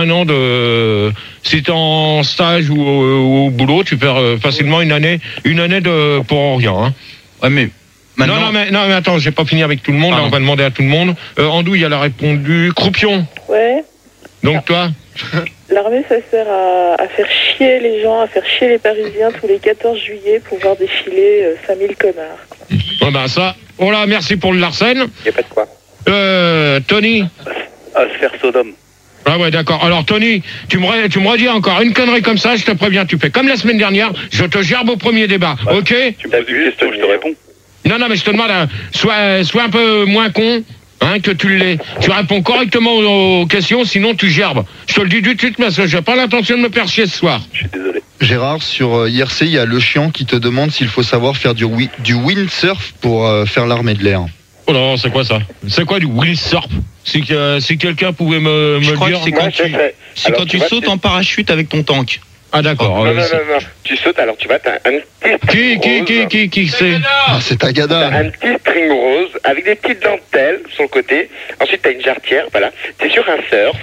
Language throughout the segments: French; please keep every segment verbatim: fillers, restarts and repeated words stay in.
un an de, si t'es en stage ou au, au boulot, tu perds facilement une année, une année de pour rien. Hein. Ouais, mais maintenant... Non, non, mais non, mais attends, j'ai pas fini avec tout le monde. Là, on va demander à tout le monde. Euh, Andouille, elle a répondu. Croupion. Ouais. Donc ah. toi. L'armée, ça sert à, à faire chier les gens, à faire chier les Parisiens tous les quatorze juillet pour voir défiler euh, cinq mille connards. Oh ben ça. Oh là, merci pour le Larsen. Y a pas de quoi. Euh, Tony. À se faire Sodome. Ah ouais, d'accord. Alors Tony, tu me tu me redis encore une connerie comme ça, je te préviens, tu fais comme la semaine dernière, je te gerbe au premier débat, bah, ok? Tu me poses une question, je te réponds. Non, non, mais je te demande, hein, sois, sois un peu moins con. Hein, que tu l'es. Tu réponds correctement aux, aux questions, sinon tu gerbes. Je te le dis tout de suite parce que j'ai pas l'intention de me faire chier ce soir. Je suis désolé. Gérard, sur euh, I R C, il y a le chiant qui te demande s'il faut savoir faire du, wi- du windsurf pour euh, faire l'armée de l'air. Oh non, c'est quoi ça? C'est quoi du windsurf? Si, euh, si quelqu'un pouvait me, me Je le crois dire. que c'est quand tu, c'est alors, quand tu tu vois, sautes c'est... en parachute avec ton tank. Ah d'accord. Non, euh, non, non, non, non. Tu sautes, alors tu vois, t'as un petit Qui, qui, qui, qui, qui, c'est? Ah, c'est Tagada. T'as un petit string rose avec des petites dentelles sur le côté. Ensuite, t'as une jarretière, voilà. T'es sur un surf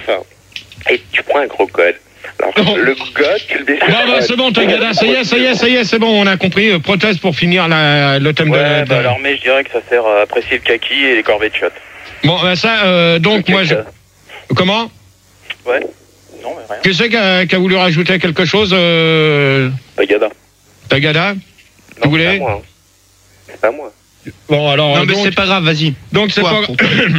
et tu prends un gros code. Alors, Oh. le code, tu le décides. Non, bah, c'est bon, Tagada, ça y est, ça y est, ça y est, c'est bon, on a compris. Euh, prothèse pour finir la, le thème Ouais, de. bah, de... l'armée, je dirais que ça sert à apprécier le kaki et les corvées de shot. Bon, bah, ça, euh, donc, Le moi, je. caca. Comment? Ouais. Non, mais rien. Qui c'est qui a, qui a voulu rajouter quelque chose, euh... Tagada. Tagada? Tu voulais? C'est pas moi. Hein. C'est pas moi. Bon, alors. Non, mais donc, c'est pas grave, vas-y. donc, c'est Toi, pas. pour-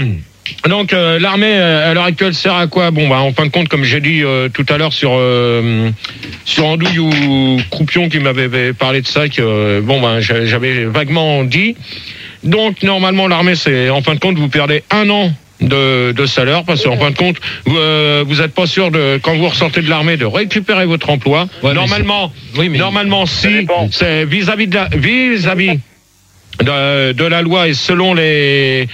Donc euh, l'armée euh, à l'heure actuelle sert à quoi? Bon bah en fin de compte, comme j'ai dit euh, tout à l'heure sur euh, sur Andouille ou Croupion qui m'avait parlé de ça, que euh, bon bah j'a- j'avais vaguement dit. Donc normalement l'armée, c'est en fin de compte vous perdez un an de, de salaire parce qu'en fin de compte vous, euh, vous êtes pas sûr de quand vous ressortez de l'armée de récupérer votre emploi. Ouais, normalement, Oui, mais normalement si dépend. c'est vis-à-vis de la, vis-à-vis de, de la loi et selon les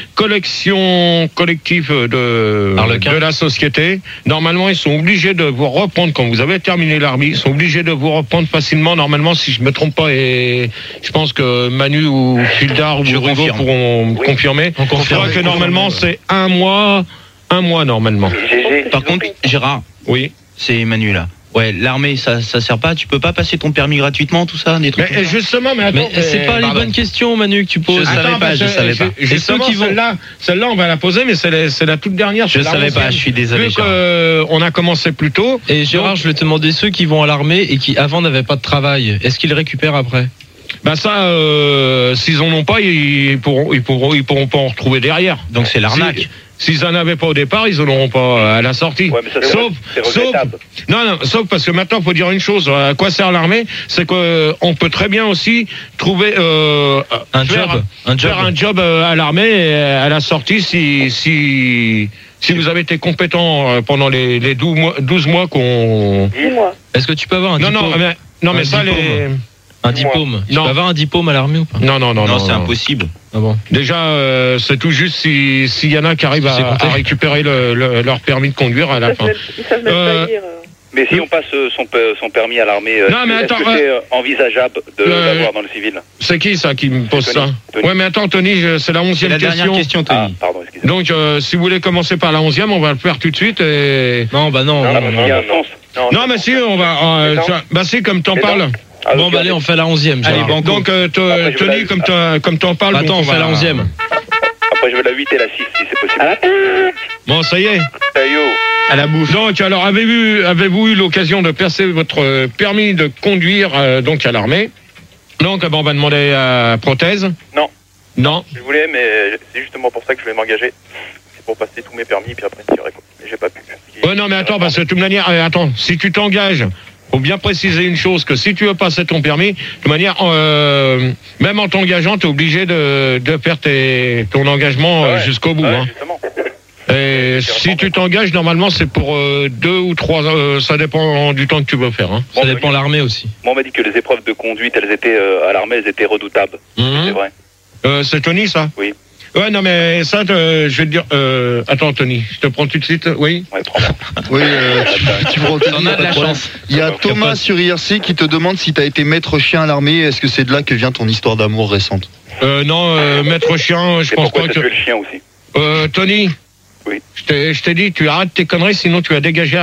collections collectives de, Harlequin. de la société, normalement ils sont obligés de vous reprendre quand vous avez terminé l'armée, ils sont obligés de vous reprendre facilement. Normalement, si je me trompe pas, et je pense que Manu ou Fildar ou Je Rigo confirme. pourront me confirmer. On confirme. Je crois que normalement c'est un mois, un mois normalement. G G. Par contre, Gérard, Oui. c'est Emmanuel là. Ouais, l'armée, ça, ça sert pas. Tu peux pas passer ton permis gratuitement, tout ça, des trucs. Mais comme ça justement, mais attends, Mais c'est pas les pardon. bonnes questions, Manu, que tu poses. Je savais Attends, pas, parce je que, savais pas. ju- Justement, Et ceux qui vont- celle-là, celle-là, on va la poser, mais c'est la, c'est la toute dernière. Je c'est la savais pas, onzième. je suis désolé, Vu Gérard. qu'on a commencé plus tôt. Et Gérard, Donc, je vais te demander ceux qui vont à l'armée et qui avant n'avaient pas de travail. Est-ce qu'ils récupèrent après? bah ça, euh, s'ils en ont pas, ils pourront, ils pourront, ils pourront pas en retrouver derrière. Donc c'est l'arnaque. Si- S'ils en avaient pas au départ, ils en auront pas à la sortie. Ouais, mais ça, c'est sauf, c'est sauf, regrettable. non, non, sauf parce que maintenant, faut dire une chose. À quoi sert l'armée? C'est que on peut très bien aussi trouver euh, Un faire, job, un job. faire un job euh, à l'armée et à la sortie si si si vous avez été compétent euh, pendant les, les douze mois, douze mois qu'on. Dis-moi. Est-ce que tu peux avoir un Non, diplôme? non, mais non, mais Un ça les. diplôme. Un diplôme. Tu Non. peux avoir un diplôme à l'armée ou pas? Non, non, non, Non, non, c'est non. impossible. Ah bon. Déjà, euh, c'est tout juste si s'il y en a qui arrivent C'est à, compté. à récupérer le, le- leur permis de conduire à Ils la savent fin. même, ils savent même Euh, pas lire. euh. Mais si on passe euh, son, pe- son permis à l'armée, euh, Non, mais est-ce attends, que c'est euh, envisageable de euh, l'avoir dans le civil? C'est qui ça qui me pose C'est ça? Tony. Tony. Ouais, mais attends, Tony, je- c'est la C'est onzième la question. dernière question, Ah, Tony. pardon, excusez-moi. Donc, euh, si vous voulez commencer par la onzième, on va le faire tout de suite. Et... Non, bah non. Non, non, mais non. il y a un sens. Non, mais si, on va. euh, Non. ça- bah si, comme t'en Mais parles. non. Ah, Bon, ok, bah allez, on fait la onzième. Allez, Gérard. banco. Donc, euh, t- Après, je vais Tony, la- comme t'en comme t'en parles. Attends, donc on fait va- la onzième. Après, je veux la huit et la six, si c'est possible. Bon, ça y est. Ah, yo. À la bouffe. Donc, alors, avez-vous avez-vous eu l'occasion de percer votre euh, permis de conduire euh, donc à l'armée? Donc, euh, bon, on va demander à Prothèse. Non. Non. Je voulais, mais c'est justement pour ça que je voulais m'engager. C'est pour passer tous mes permis, puis après tirer, quoi. Mais j'ai pas pu. Ouais, non, mais attends, parce que de toute manière, euh, attends, si tu t'engages, faut bien préciser une chose, que si tu veux passer ton permis, de toute manière, euh, même en t'engageant, tu es obligé de, de faire tes, ton engagement euh, Ouais. jusqu'au bout. Ouais, hein. justement. Et si tu t'engages, normalement, c'est pour euh, deux ou trois ans, euh, ça dépend du temps que tu veux faire. Hein. Ça Bon, dépend de l'armée aussi. Moi, on m'a dit que les épreuves de conduite, elles étaient euh, à l'armée, elles étaient redoutables. Mhm. C'est vrai. Euh, c'est Tony, ça? Oui. Ouais, non, mais ça, te- je vais te dire. Euh, attends, Tony, je te prends tout de suite. Oui. Ouais, prends-moi. Oui, euh, tu, tu me reconnais, T'en as de la pas problème. chance. Il y a D'accord. Thomas sur I R C qui te demande si tu as été maître chien à l'armée. Est-ce que c'est de là que vient ton histoire d'amour récente? Euh, non, euh, maître chien, je C'est pense pourquoi pas t'as que. tué le chien aussi. Euh, Tony. Oui. Je t'ai je t'ai dit, tu arrêtes tes conneries, sinon tu vas dégager